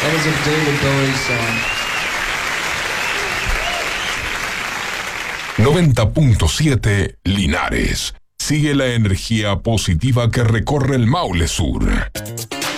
That is a David Bowie song. 90.7 Linares. Sigue la energía positiva que recorre el Maule Sur.